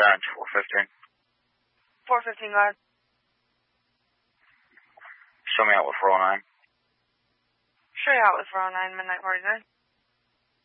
Orange, 415. 415, go ahead. Show me out with 409. Show you out with 409, midnight 49.